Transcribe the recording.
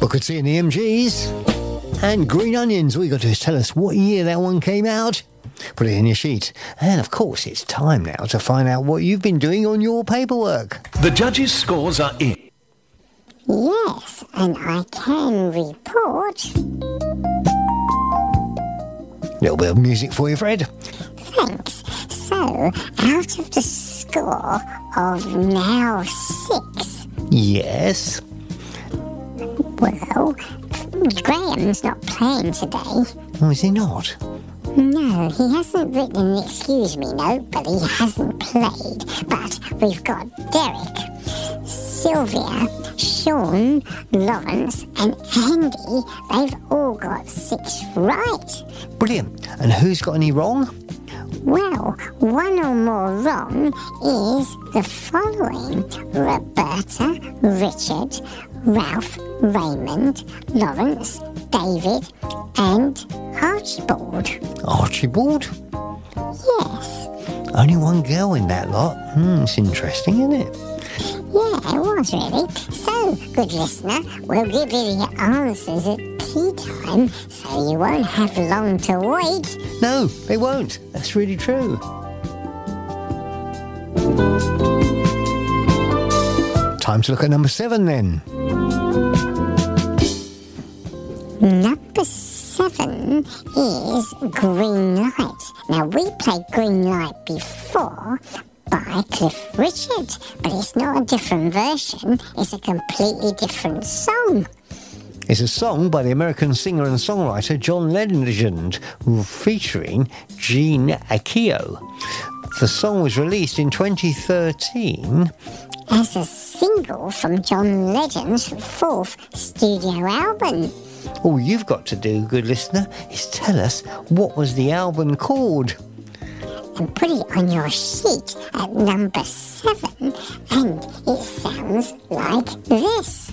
Booker T and the MGs. And Green Onions. All you got to do is tell us what year that one came out. Put it in your sheet. And of course, it's time now to find out what you've been doing on your paperwork. The judges' scores are in. Yes, and I can report. Little bit of music for you, Fred. Thanks. So, out of the score of now 6, Yes. well, Graham's not playing today. Oh, is he not? No, he hasn't written an excuse me note, but he hasn't played. But we've got Derek, Sylvia, Sean, Lawrence and Andy. They've all got 6 right. Brilliant. And who's got any wrong? Well, one or more wrong is the following: Roberta, Richard, Ralph, Raymond, Lawrence, David and Archibald. Archibald? Yes. Only one girl in that lot. It's interesting, isn't it? Yeah, it was really. So, good listener, we'll give you the answers at tea time, so you won't have long to wait. No, they won't. That's really true. Time to look at number 7 then. Number 7 is Green Light. Now, we played Green Light before by Cliff Richard, but it's not a different version, it's a completely different song. It's a song by the American singer and songwriter John Legend, featuring Gene Akio. The song was released in 2013 as a single from John Legend's 4th studio album. All you've got to do, good listener, is tell us what was the album called. And put it on your sheet at number 7, and it sounds like this.